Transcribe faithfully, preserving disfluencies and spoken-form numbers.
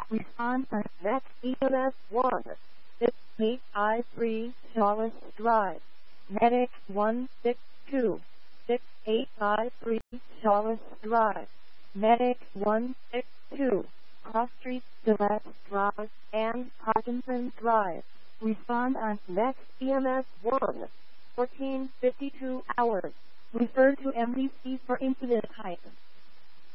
Respond on next E M S one. six eight five three Charles Drive. Medic one six two. six eight five three Charles Drive. Medic one six two. Cross Street, Gillette Drive, and Parkinson Drive. Respond on next E M S one. fourteen fifty-two hours. Refer to M D C for incident type.